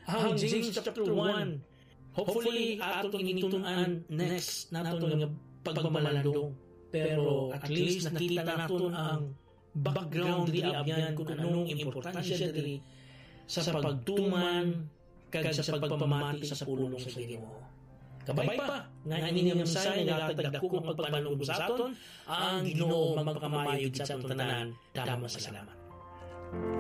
ang James chapter 1. Hopefully atong initunan next naton nga pagmamalandong. Pero at least nakita naton ang background diri abyan kung anong importansya diri sa pagtuman kag sa pagpamati sa pulong sa Ginoo. Kabay pa nga inyong say nagatag dako ang pagpanalugod sa aton ang Ginoo magpakamayo sa atong tanan. Damo sa salamat.